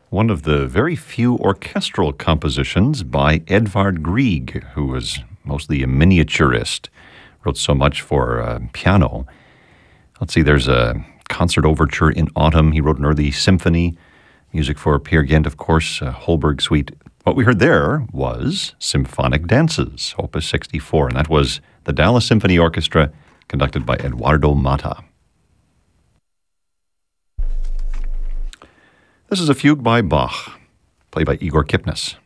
one of the very few orchestral compositions by Edvard Grieg, who was mostly a miniaturist, wrote so much for piano. Let's see, there's a concert overture in autumn. He wrote an early symphony, music for Peer Gynt, of course, Holberg Suite. What we heard there was Symphonic Dances, Opus 64, and that was the Dallas Symphony Orchestra, conducted by Eduardo Mata. This is a fugue by Bach, played by Igor Kipnis.